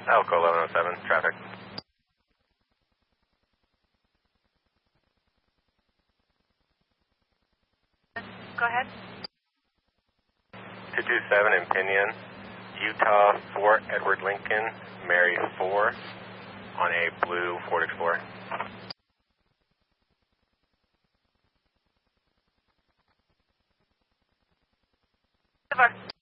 Elko 1107, traffic. Go ahead. 227 in Pinion, Utah 4 Edward Lincoln, Mary 4 on a blue Ford Explorer. Over.